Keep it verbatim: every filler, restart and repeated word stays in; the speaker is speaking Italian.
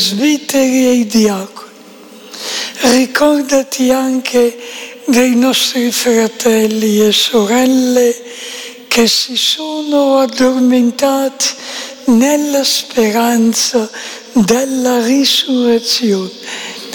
presbiteri e i diaconi. Ricordati anche dei nostri fratelli e sorelle che si sono addormentati nella speranza della risurrezione